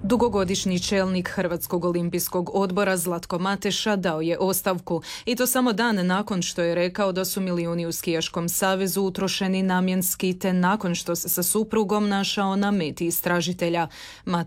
Dugogodišnji čelnik Hrvatskog olimpijskog odbora Zlatko Mateša dao je ostavku i to samo dan nakon što je rekao da su milijuni u skijaškom savezu utrošeni namjenski te nakon što se sa suprugom našao na meti istražitelja.